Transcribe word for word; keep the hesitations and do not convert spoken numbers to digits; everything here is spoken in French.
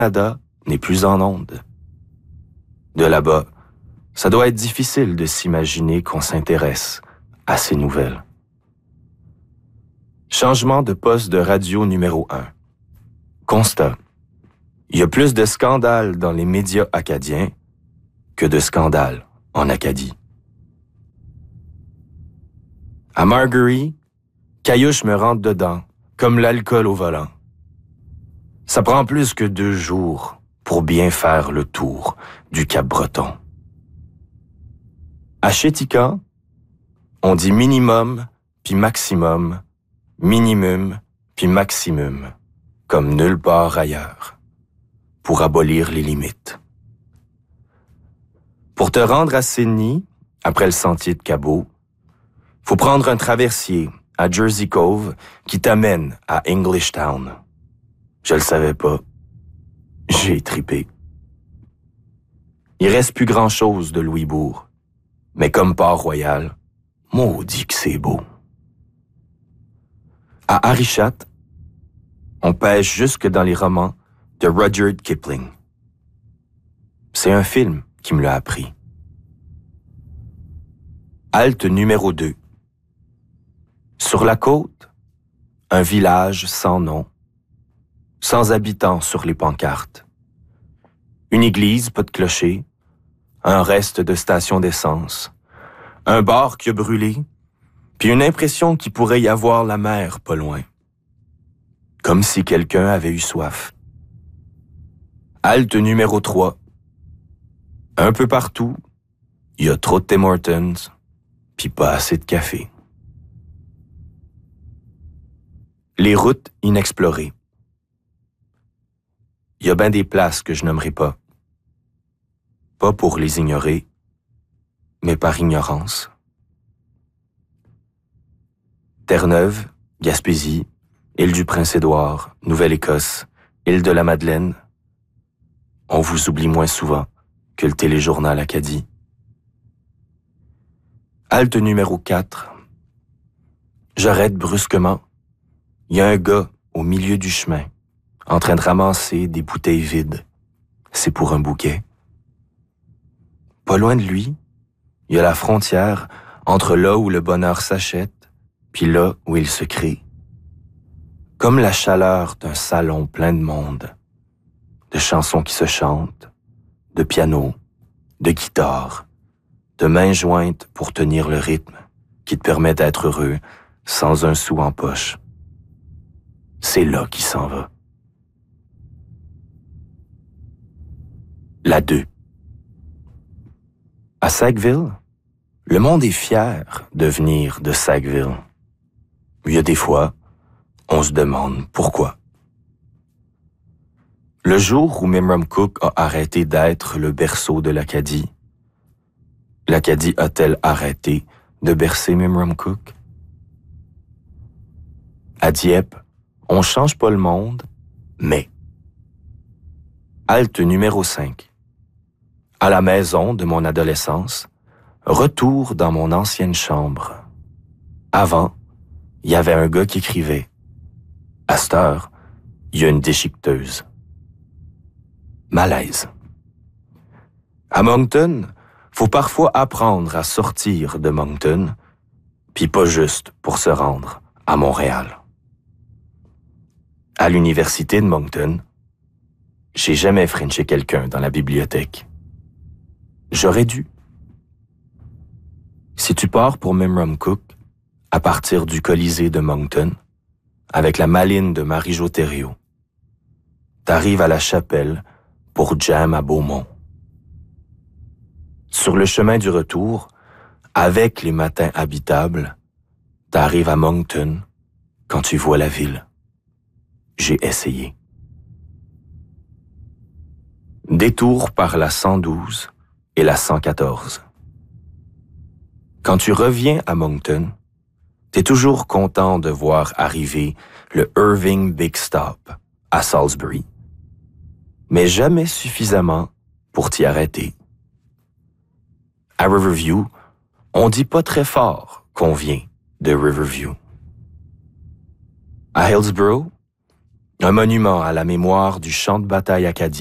Canada n'est plus en onde. De là-bas, ça doit être difficile de s'imaginer qu'on s'intéresse à ces nouvelles. Changement de poste de radio numéro un. Constat. Il y a plus de scandales dans les médias acadiens que de scandales en Acadie. À Margerie, Caillouche me rentre dedans, comme l'alcool au volant. Ça prend plus que deux jours pour bien faire le tour du Cap-Breton. À Chética, on dit minimum puis maximum, minimum puis maximum, comme nulle part ailleurs, pour abolir les limites. Pour te rendre à Sydney, après le sentier de Cabot, faut prendre un traversier à Jersey Cove qui t'amène à Englishtown. Je le savais pas. J'ai tripé. Il reste plus grand-chose de Louisbourg, mais comme Port-Royal, maudit que c'est beau. À Arichat, on pêche jusque dans les romans de Rudyard Kipling. C'est un film qui me l'a appris. Halte numéro deux. Sur la côte, un village sans nom, sans habitants sur les pancartes. Une église, pas de clocher, un reste de station d'essence, un bar qui a brûlé, puis une impression qu'il pourrait y avoir la mer pas loin. Comme si quelqu'un avait eu soif. Halte numéro trois. Un peu partout, il y a trop de Tim Hortons, puis pas assez de café. Les routes inexplorées. Il y a bien des places que je nommerai pas. Pas pour les ignorer, mais par ignorance. Terre-Neuve, Gaspésie, île du Prince-Édouard, Nouvelle-Écosse, île de la Madeleine. On vous oublie moins souvent que le téléjournal Acadie. Halte numéro quatre. J'arrête brusquement. Il y a un gars au milieu du chemin, en train de ramasser des bouteilles vides. C'est pour un bouquet. Pas loin de lui, il y a la frontière entre là où le bonheur s'achète, puis là où il se crée. Comme la chaleur d'un salon plein de monde, de chansons qui se chantent, de piano, de guitare, de mains jointes pour tenir le rythme qui te permet d'être heureux sans un sou en poche. C'est là qu'il s'en va. La deux. À Sackville, le monde est fier de venir de Sackville. Il y a des fois, on se demande pourquoi. Le jour où Memram Cook a arrêté d'être le berceau de l'Acadie, l'Acadie a-t-elle arrêté de bercer Memram Cook? À Dieppe, on change pas le monde, mais... Halte numéro cinq. À la maison de mon adolescence, retour dans mon ancienne chambre. Avant, il y avait un gars qui écrivait. À cette heure, il y a une déchiqueteuse. Malaise. À Moncton, faut parfois apprendre à sortir de Moncton, puis pas juste pour se rendre à Montréal. À l'université de Moncton, j'ai jamais frenché quelqu'un dans la bibliothèque. J'aurais dû. Si tu pars pour Memram Cook, à partir du Colisée de Moncton, avec la maline de Marie-Jo Thériault, t'arrives à la chapelle pour jam à Beaumont. Sur le chemin du retour, avec les matins habitables, t'arrives à Moncton quand tu vois la ville. J'ai essayé. Détour par la cent douze et la cent quatorze. Quand tu reviens à Moncton, t'es toujours content de voir arriver le Irving Big Stop à Salisbury, mais jamais suffisamment pour t'y arrêter. À Riverview, on dit pas très fort qu'on vient de Riverview. À Hillsborough, Un monument à la mémoire du champ de bataille acadien.